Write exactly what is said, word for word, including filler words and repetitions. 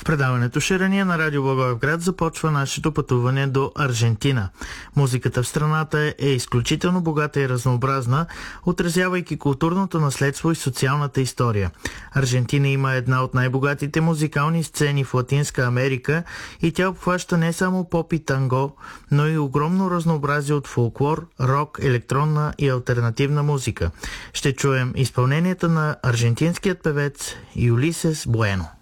В предаването Ширения на Радио Благоевград започва нашето пътуване до Аржентина. Музиката в страната е изключително богата и разнообразна, отразявайки културното наследство и социалната история. Аржентина има една от най-богатите музикални сцени в Латинска Америка и тя обхваща не само поп и танго, но и огромно разнообразие от фолклор, рок, електронна и алтернативна музика. Ще чуем изпълненията на аржентинският певец Юлисес Буено.